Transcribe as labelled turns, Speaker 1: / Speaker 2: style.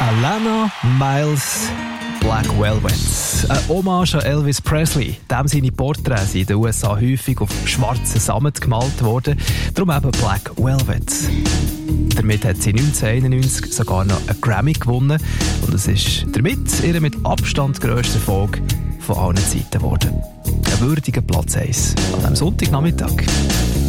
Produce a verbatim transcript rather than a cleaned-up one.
Speaker 1: Alana Miles, Black Velvet. Eine Hommage an Elvis Presley. Dem seine Porträts in den U S A häufig auf schwarzen Sammet gemalt worden. Darum eben Black Velvet. Damit hat sie neunzehnhunderteinundneunzig sogar noch einen Grammy gewonnen. Und es ist damit ihre mit Abstand grösste Erfolg von allen Zeiten geworden. Ein würdiger Platz eins an diesem Sonntagnachmittag.